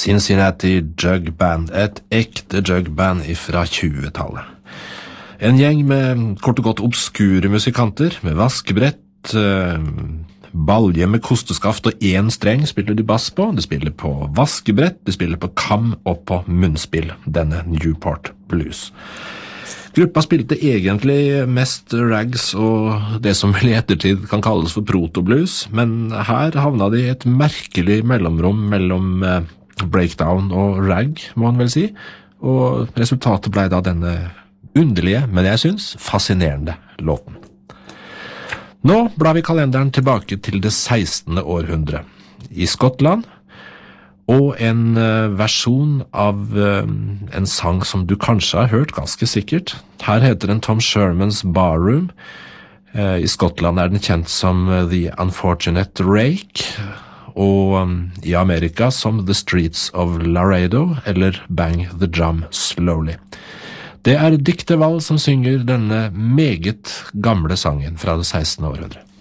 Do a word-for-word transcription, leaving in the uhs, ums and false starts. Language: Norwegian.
Cincinnati Jug Band, et ekte jug band fra tjuetallet. En gjeng med kort og godt obskure musikanter, med vaskebrett, eh, balje med kosteskaft og en streng spiller de bass på. De spiller på vaskebrett, de spiller på kam og på munnspill, denne Newport Blues. Gruppa spilte egentlig mest rags og det som vel i ettertid kan kalles for protoblues, men her havna de i et merkelig mellomrom mellom eh, breakdown og rag, må man vel si, og resultatet ble da denne underlige, men jeg synes fascinerende låten. Nå blar vi kalenderen tilbake til det sekstende århundre. I Skottland, og en uh, versjon av uh, en sang som du kanskje har hørt ganske sikkert. Her heter den Tom Shermans Barroom. Uh, I Skottland er den kjent som uh, The Unfortunate Rake, og um, i Amerika som The Streets of Laredo, eller Bang the Drum Slowly. Det er Dick de Wall som synger denne meget gamle sangen fra det sekstende århundre.